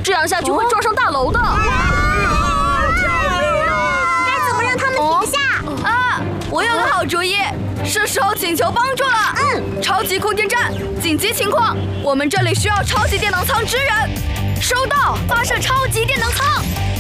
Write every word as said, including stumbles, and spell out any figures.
这样下去会撞上大楼的。 该怎么让他们停下？ 啊，我有个好主意，是时候请求帮助了。 嗯， 超级空间站，紧急情况，我们这里需要超级电能舱支援。收到，发射超级电能舱。